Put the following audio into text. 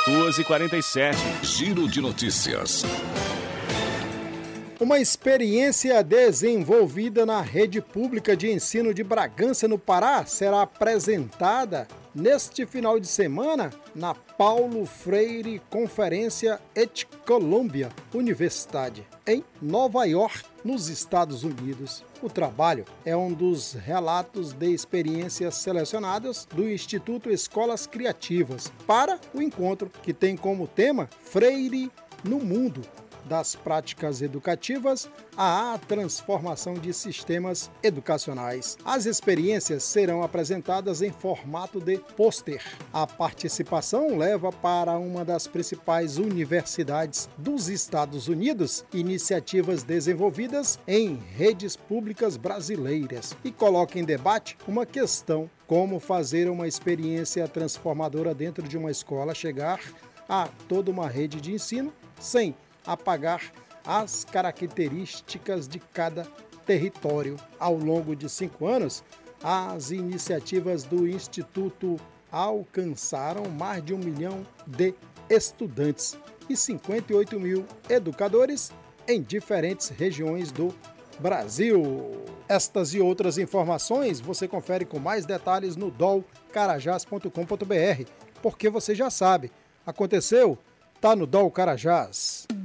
2h47. Giro de notícias. Uma experiência desenvolvida na rede pública de ensino de Bragança, no Pará, será apresentada neste final de semana na Paulo Freire Conferência et Columbia Universidade, em Nova York, nos Estados Unidos. O trabalho é um dos relatos de experiências selecionadas do Instituto Escolas Criativas para o encontro, que tem como tema Freire no Mundo, das práticas educativas à transformação de sistemas educacionais. As experiências serão apresentadas em formato de pôster. A participação leva para uma das principais universidades dos Estados Unidos iniciativas desenvolvidas em redes públicas brasileiras e coloca em debate uma questão: como fazer uma experiência transformadora dentro de uma escola chegar a toda uma rede de ensino sem apagar as características de cada território. Ao longo de 5 anos, as iniciativas do Instituto alcançaram mais de 1 milhão de estudantes e 58 mil educadores em diferentes regiões do Brasil. Estas e outras informações você confere com mais detalhes no dolcarajás.com.br, porque você já sabe, aconteceu, tá no Dol Carajás.